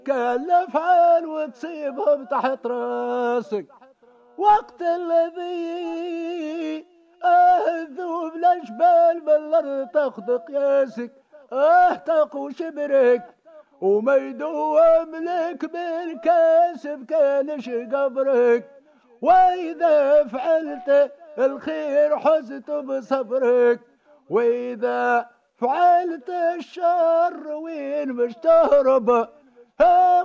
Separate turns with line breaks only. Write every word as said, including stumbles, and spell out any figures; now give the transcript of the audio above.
كان فعل وتصيبهم تحت راسك وقت الذي اه ذوب الاشبال بالارض تاخذ قياسك اه تقو شبرك وما يدوم لك بالكاسب كانش قبرك واذا فعلت الخير حزت بصبرك واذا فعلت الشر وين مش تهرب